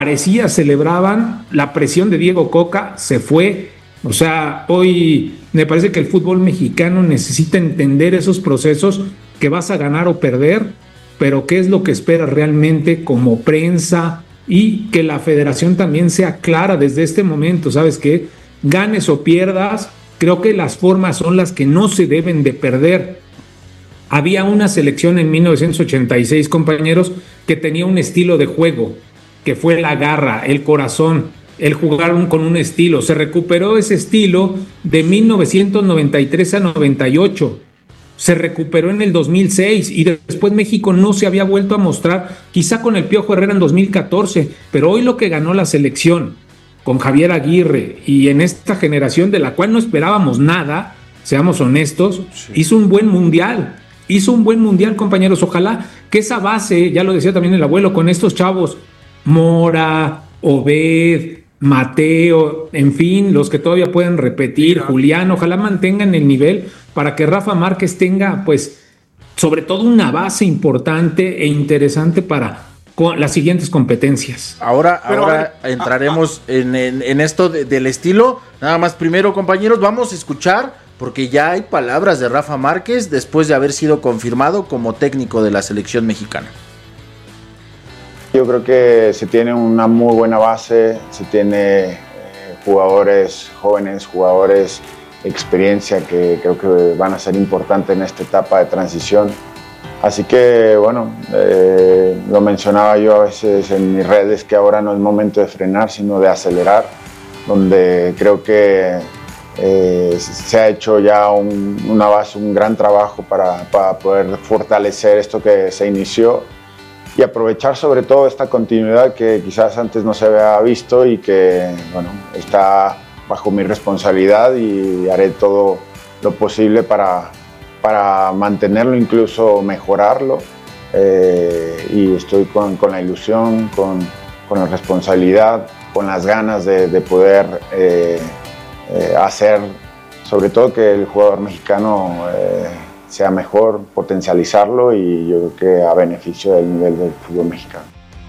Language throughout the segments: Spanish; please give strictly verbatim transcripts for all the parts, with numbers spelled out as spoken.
parecía celebraban, la presión de Diego Coca se fue. O sea, hoy me parece que el fútbol mexicano necesita entender esos procesos, que vas a ganar o perder, pero qué es lo que espera realmente como prensa, y que la federación también sea clara desde este momento. ¿Sabes qué? Ganes o pierdas, creo que las formas son las que no se deben de perder. Había una selección en mil novecientos ochenta y seis, compañeros, que tenía un estilo de juego, que fue la garra, el corazón, el jugar con un estilo. Se recuperó ese estilo de mil novecientos noventa y tres a noventa y ocho. Se recuperó en el dos mil seis y después México no se había vuelto a mostrar, quizá con el Piojo Herrera en dos mil catorce, pero hoy lo que ganó la selección con Javier Aguirre y en esta generación de la cual no esperábamos nada, seamos honestos, sí. hizo un buen mundial, hizo un buen mundial, compañeros. Ojalá que esa base, ya lo decía también el abuelo, con estos chavos, Mora, Obed, Mateo, en fin, los que todavía pueden repetir, Mira. Julián, ojalá mantengan el nivel para que Rafa Márquez tenga, pues, sobre todo una base importante e interesante para con las siguientes competencias. Ahora, Pero, ahora ver, entraremos ah, ah. En, en, en esto de, del estilo. Nada más, primero, compañeros, vamos a escuchar, porque ya hay palabras de Rafa Márquez después de haber sido confirmado como técnico de la selección mexicana. Yo creo que se tiene una muy buena base, se tiene eh, jugadores jóvenes, jugadores de experiencia que creo que van a ser importantes en esta etapa de transición. Así que, bueno, eh, lo mencionaba yo a veces en mis redes, que ahora no es momento de frenar, sino de acelerar, donde creo que eh, se ha hecho ya un, una base, un gran trabajo para, para poder fortalecer esto que se inició y aprovechar sobre todo esta continuidad que quizás antes no se había visto y que, bueno, está bajo mi responsabilidad, y haré todo lo posible para, para mantenerlo, incluso mejorarlo, eh, y estoy con, con la ilusión, con, con la responsabilidad, con las ganas de, de poder eh, eh, hacer, sobre todo que el jugador mexicano eh, sea mejor, potencializarlo, y yo creo que a beneficio del nivel del fútbol mexicano.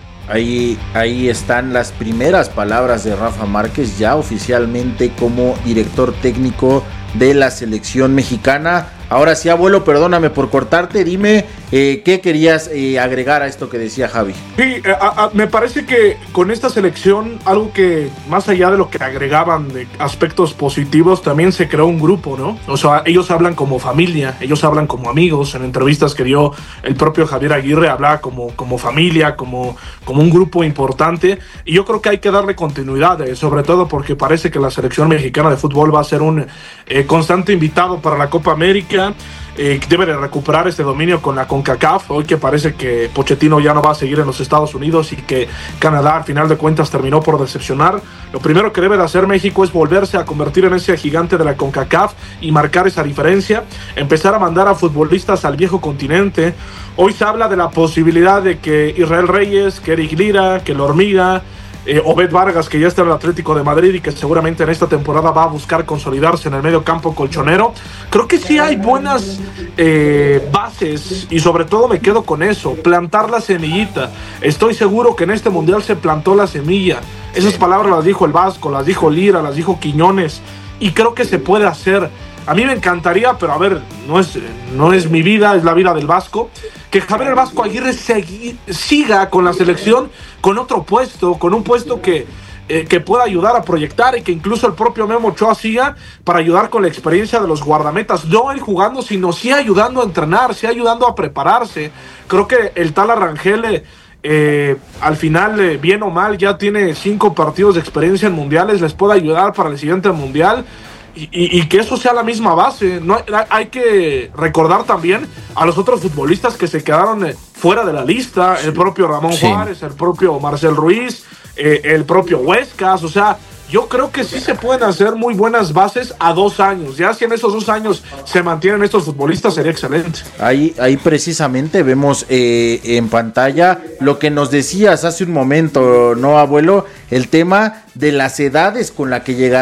Ahí, ahí están las primeras palabras de Rafa Márquez, ya oficialmente como director técnico de la selección mexicana. Ahora sí, abuelo, perdóname por cortarte, dime eh, qué querías eh, agregar a esto que decía Javi. Sí, eh, a, a, me parece que con esta selección, algo que más allá de lo que agregaban de aspectos positivos, también se creó un grupo, ¿no? O sea, ellos hablan como familia, ellos hablan como amigos. En entrevistas que dio el propio Javier Aguirre, hablaba como, como familia, como, como un grupo importante, y yo creo que hay que darle continuidad, eh, sobre todo porque parece que la selección mexicana de fútbol va a ser un eh, constante invitado para la Copa América. Eh, debe de recuperar este dominio con la CONCACAF, hoy que parece que Pochettino ya no va a seguir en los Estados Unidos y que Canadá al final de cuentas terminó por decepcionar. Lo primero que debe de hacer México es volverse a convertir en ese gigante de la CONCACAF y marcar esa diferencia, empezar a mandar a futbolistas al viejo continente. Hoy se habla de la posibilidad de que Israel Reyes, que Eric Lira, que La Hormiga, Eh, Obed Vargas, que ya está en el Atlético de Madrid y que seguramente en esta temporada va a buscar consolidarse en el medio campo colchonero. Creo que sí hay buenas eh, bases, y sobre todo me quedo con eso, plantar la semillita. Estoy seguro que en este mundial se plantó la semilla. Esas palabras las dijo el Vasco, las dijo Lira, las dijo Quiñones, y creo que se puede hacer. A mí me encantaría, pero a ver, no es, no es mi vida, es la vida del Vasco, que Javier el Vasco Aguirre segui, siga con la selección con otro puesto, con un puesto que, eh, que pueda ayudar a proyectar, y que incluso el propio Memo Ochoa siga para ayudar con la experiencia de los guardametas, no él jugando, sino sí ayudando a entrenar, sí ayudando a prepararse. Creo que el tal Arrangel, eh, al final, eh, bien o mal, ya tiene cinco partidos de experiencia en mundiales, les puede ayudar para el siguiente mundial. Y, y, y que eso sea la misma base. No hay, hay que recordar también a los otros futbolistas que se quedaron eh, fuera de la lista, el propio Ramón sí. Juárez, el propio Marcel Ruiz, eh, el propio Huescas. O sea, yo creo que sí se pueden hacer muy buenas bases a dos años. Ya si en esos dos años se mantienen estos futbolistas, sería excelente. Ahí, ahí precisamente vemos eh, en pantalla lo que nos decías hace un momento, ¿no, abuelo? El tema de las edades con la que llegarán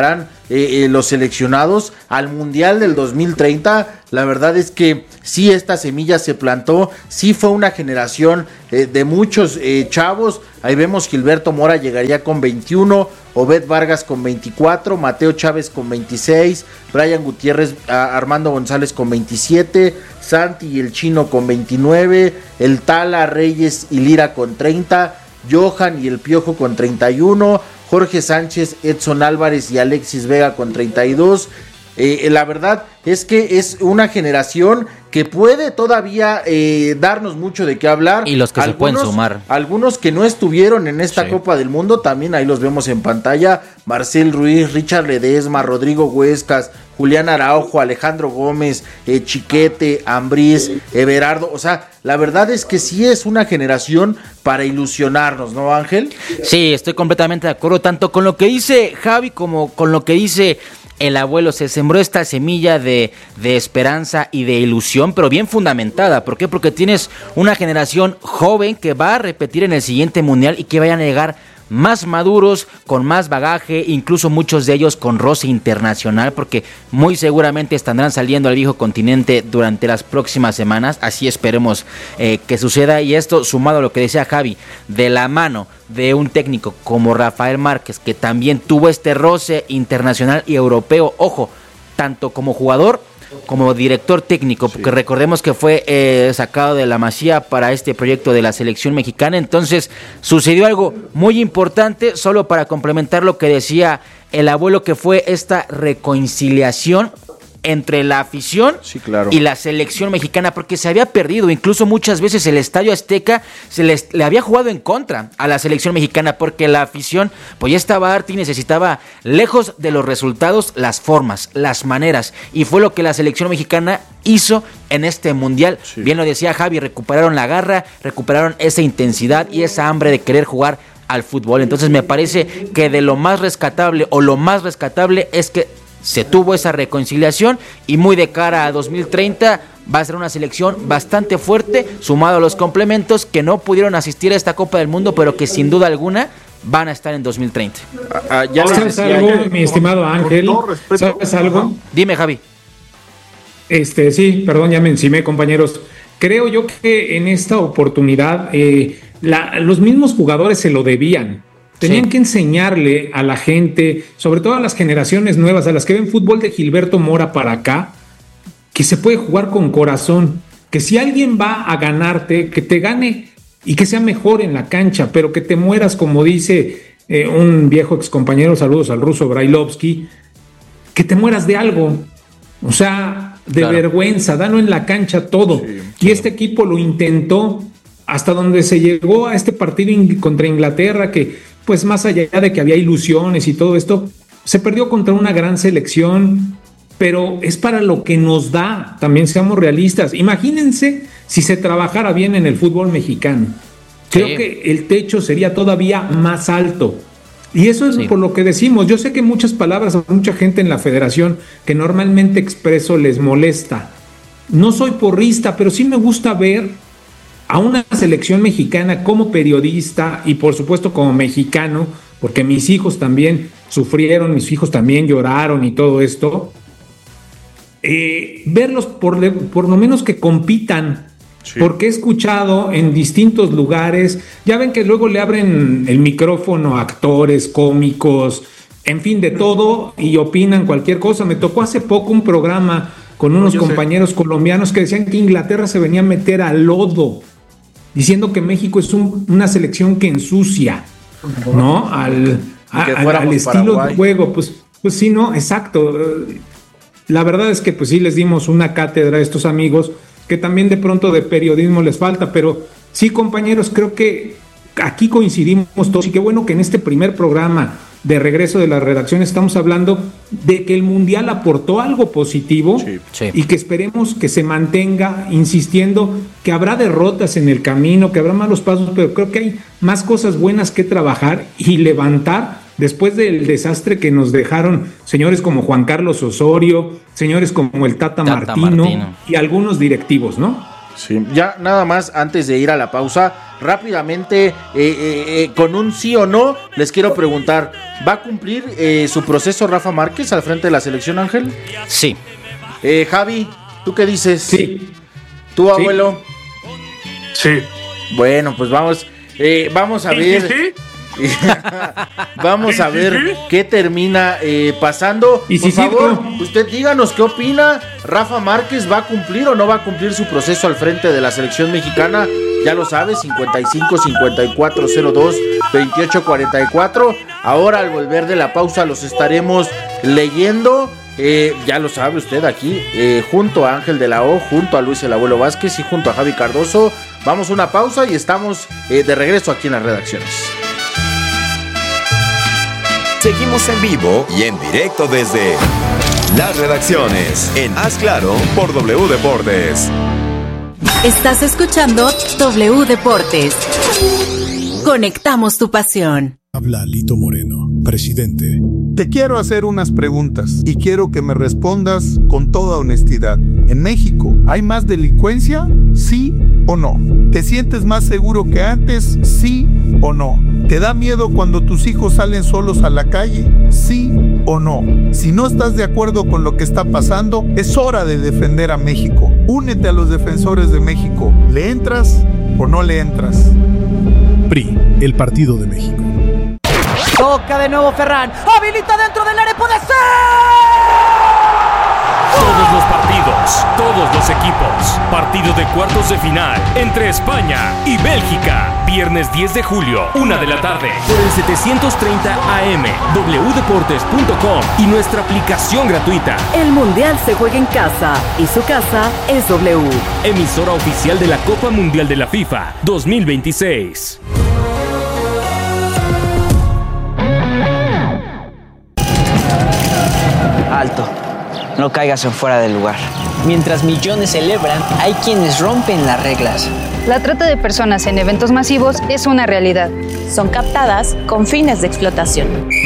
eh, eh, los seleccionados al Mundial del dos mil treinta. La verdad es que sí, esta semilla se plantó, sí fue una generación eh, de muchos eh, chavos. Ahí vemos Gilberto Mora llegaría con veintiuno, Obed Vargas con veinticuatro, Mateo Chávez con veintiséis, Brian Gutiérrez, a Armando González con veintisiete, Santi y el Chino con veintinueve, el Tala, Reyes y Lira con treinta, Johan y el Piojo con treinta y uno, Jorge Sánchez, Edson Álvarez y Alexis Vega con treinta y dos. Eh, la verdad es que es una generación que puede todavía eh, darnos mucho de qué hablar. Y los que algunos, se pueden sumar. Algunos que no estuvieron en esta sí. Copa del Mundo, también ahí los vemos en pantalla. Marcel Ruiz, Richard Ledesma, Rodrigo Huescas, Julián Araujo, Alejandro Gómez, eh, Chiquete, Ambriz, Everardo. O sea, la verdad es que sí es una generación para ilusionarnos, ¿no, Ángel? Sí, estoy completamente de acuerdo, tanto con lo que dice Javi como con lo que dice el abuelo. Se sembró esta semilla de, de esperanza y de ilusión, pero bien fundamentada. ¿Por qué? Porque tienes una generación joven que va a repetir en el siguiente mundial y que vayan a llegar más maduros, con más bagaje, incluso muchos de ellos con roce internacional, porque muy seguramente estarán saliendo al viejo continente durante las próximas semanas. Así esperemos eh, que suceda, y esto sumado a lo que decía Javi, de la mano de un técnico como Rafael Márquez, que también tuvo este roce internacional y europeo, ojo, tanto como jugador como director técnico, porque sí. Recordemos que fue eh, sacado de la Masía para este proyecto de la selección mexicana. Entonces sucedió algo muy importante, solo para complementar lo que decía el abuelo, que fue esta reconciliación entre la afición sí, claro. y la selección mexicana, porque se había perdido, incluso muchas veces el Estadio Azteca se les, le había jugado en contra a la selección mexicana, porque la afición pues ya estaba harta y necesitaba, lejos de los resultados, las formas, las maneras, y fue lo que la selección mexicana hizo en este mundial. Sí. Bien lo decía Javi, recuperaron la garra, recuperaron esa intensidad y esa hambre de querer jugar al fútbol. Entonces me parece que de lo más rescatable o lo más rescatable es que se tuvo esa reconciliación, y muy de cara a dos mil treinta va a ser una selección bastante fuerte, sumado a los complementos que no pudieron asistir a esta Copa del Mundo, pero que sin duda alguna van a estar en dos mil treinta. Ah, ya ¿Sabes algo, que, mi estimado Ángel? No, ¿Sabes algo? Dime, Javi. Este, sí, perdón, ya me encimé, compañeros. Creo yo que en esta oportunidad eh, la, los mismos jugadores se lo debían. Tenían sí. que enseñarle a la gente, sobre todo a las generaciones nuevas, a las que ven fútbol de Gilberto Mora para acá, que se puede jugar con corazón, que si alguien va a ganarte, que te gane y que sea mejor en la cancha, pero que te mueras, como dice eh, un viejo excompañero, saludos al ruso Brailovsky, que te mueras de algo, o sea, de claro. vergüenza, dalo en la cancha todo. Sí, y sí. este equipo lo intentó hasta donde se llegó a este partido in- contra Inglaterra, que pues más allá de que había ilusiones y todo esto, se perdió contra una gran selección, pero es para lo que nos da, también seamos realistas. Imagínense si se trabajara bien en el fútbol mexicano. Creo sí. que el techo sería todavía más alto. Y eso es sí. por lo que decimos. Yo sé que muchas palabras a mucha gente en la federación que normalmente expreso les molesta. No soy porrista, pero sí me gusta ver a una selección mexicana como periodista y por supuesto como mexicano, porque mis hijos también sufrieron, mis hijos también lloraron y todo esto, eh, verlos por, le, por lo menos que compitan, sí. porque he escuchado en distintos lugares, ya ven que luego le abren el micrófono a actores, cómicos, en fin, de todo, y opinan cualquier cosa. Me tocó hace poco un programa con unos Yo compañeros sé. colombianos que decían que Inglaterra se venía a meter al lodo, diciendo que México es un, una selección que ensucia, ¿no? Al, a, al, al estilo Paraguay. de juego, pues, pues sí, no, exacto. La verdad es que pues sí les dimos una cátedra a estos amigos, que también de pronto de periodismo les falta, pero sí, compañeros, creo que aquí coincidimos todos, y qué bueno que en este primer programa de regreso de la redacción estamos hablando de que el Mundial aportó algo positivo, sí, sí. y que esperemos que se mantenga, insistiendo que habrá derrotas en el camino, que habrá malos pasos, pero creo que hay más cosas buenas que trabajar y levantar después del desastre que nos dejaron señores como Juan Carlos Osorio, señores como el Tata, Tata Martino, Martino y algunos directivos, ¿no? Sí, ya nada más antes de ir a la pausa, rápidamente, eh, eh, eh, con un sí o no, les quiero preguntar, ¿va a cumplir eh, su proceso Rafa Márquez al frente de la selección, Ángel? Sí. Eh, Javi, ¿tú qué dices? Sí. ¿Tu abuelo? Sí. Bueno, pues vamos, eh, vamos a ver. ¿Sí? ¿Sí? Vamos a ver qué termina eh, pasando. Y Por si favor, sí, usted díganos qué opina. ¿Rafa Márquez va a cumplir o no va a cumplir su proceso al frente de la selección mexicana? Ya lo sabe, cincuenta y cinco, cincuenta y cuatro, cero dos, veintiocho, cuarenta y cuatro. Ahora al volver de la pausa los estaremos leyendo. Eh, ya lo sabe usted aquí, eh, junto a Ángel de la O, junto a Luis el Abuelo Vázquez y junto a Javi Cardoso. Vamos a una pausa y estamos eh, de regreso aquí en las redacciones. Seguimos en vivo y en directo desde las redacciones en Haz Claro por W Deportes. Estás escuchando W Deportes. Conectamos tu pasión. Habla Lito Moreno, presidente. Te quiero hacer unas preguntas y quiero que me respondas con toda honestidad. ¿En México hay más delincuencia? ¿Sí o no? ¿Te sientes más seguro que antes? ¿Sí o no? ¿Te da miedo cuando tus hijos salen solos a la calle? ¿Sí o no? Si no estás de acuerdo con lo que está pasando, es hora de defender a México. Únete a los defensores de México. ¿Le entras o no le entras? P R I, el Partido de México. Toca de nuevo Ferran. Habilita dentro del área. ¡Puede ser! Todos los partidos, todos los equipos. Partido de cuartos de final entre España y Bélgica. Viernes diez de julio, una de la tarde. Por el setecientos treinta A M, w deportes punto com y nuestra aplicación gratuita. El Mundial se juega en casa y su casa es W. Emisora oficial de la Copa Mundial de la FIFA dos mil veintiséis. Alto. No caigas en fuera del lugar. Mientras millones celebran, hay quienes rompen las reglas. La trata de personas en eventos masivos es una realidad. Son captadas con fines de explotación.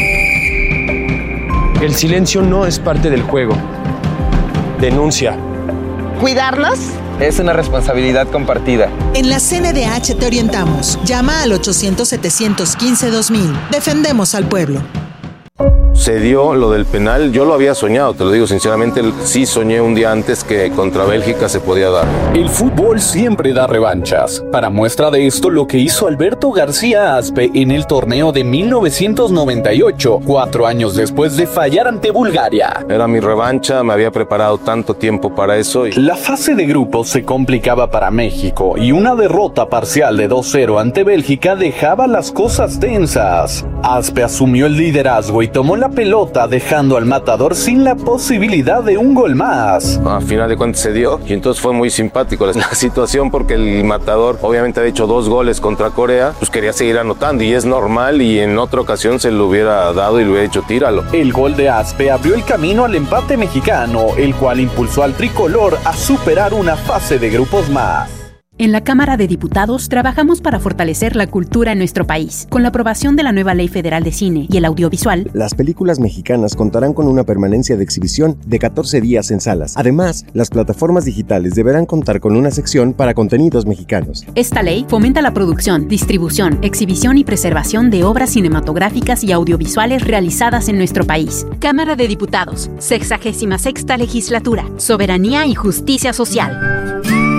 El silencio no es parte del juego. Denuncia. ¿Cuidarnos? Es una responsabilidad compartida. En la C N D H te orientamos. Llama al ochocientos, setecientos quince, dos mil. Defendemos al pueblo. Se dio lo del penal, yo lo había soñado, te lo digo sinceramente, sí soñé un día antes que contra Bélgica se podía dar. El fútbol siempre da revanchas. Para muestra de esto, lo que hizo Alberto García Aspe en el torneo de mil novecientos noventa y ocho, cuatro años después de fallar ante Bulgaria. Era mi revancha, me había preparado tanto tiempo para eso. Y... La fase de grupos se complicaba para México y una derrota parcial de dos cero ante Bélgica dejaba las cosas tensas. Aspe asumió el liderazgo y tomó la pelota dejando al matador sin la posibilidad de un gol más. A final de cuentas se dio y entonces fue muy simpático la situación porque el matador obviamente había hecho dos goles contra Corea, pues quería seguir anotando y es normal y en otra ocasión se lo hubiera dado y lo hubiera hecho tíralo. El gol de Aspe abrió el camino al empate mexicano, el cual impulsó al tricolor a superar una fase de grupos más. En la Cámara de Diputados trabajamos para fortalecer la cultura en nuestro país. Con la aprobación de la nueva Ley Federal de Cine y el Audiovisual, las películas mexicanas contarán con una permanencia de exhibición de catorce días en salas. Además, las plataformas digitales deberán contar con una sección para contenidos mexicanos. Esta ley fomenta la producción, distribución, exhibición y preservación de obras cinematográficas y audiovisuales realizadas en nuestro país. Cámara de Diputados, sexagésima sexta legislatura, soberanía y justicia social.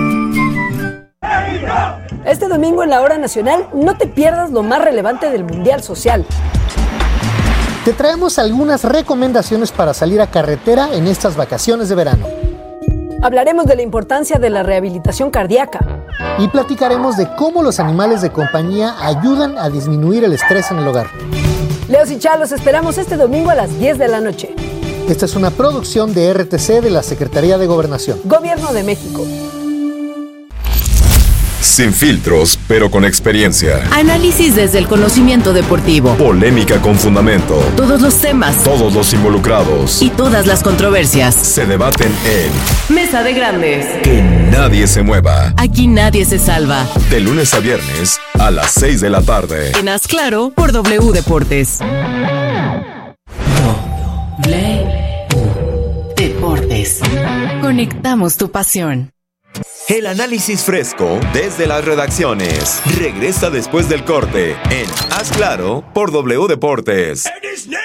Este domingo en la Hora Nacional no te pierdas lo más relevante del Mundial Social. Te traemos algunas recomendaciones para salir a carretera en estas vacaciones de verano. Hablaremos de la importancia de la rehabilitación cardíaca. Y platicaremos de cómo los animales de compañía ayudan a disminuir el estrés en el hogar. Leos y Chá, los esperamos este domingo a las diez de la noche. Esta es una producción de R T C de la Secretaría de Gobernación. Gobierno de México. Sin filtros, pero con experiencia. Análisis desde el conocimiento deportivo. Polémica con fundamento. Todos los temas. Todos los involucrados. Y todas las controversias. Se debaten en Mesa de Grandes. Que nadie se mueva. Aquí nadie se salva. De lunes a viernes a las seis de la tarde. En Haz Claro por W Deportes. W Deportes. Conectamos tu pasión. El análisis fresco desde las redacciones. Regresa después del corte en Haz Claro por W Deportes.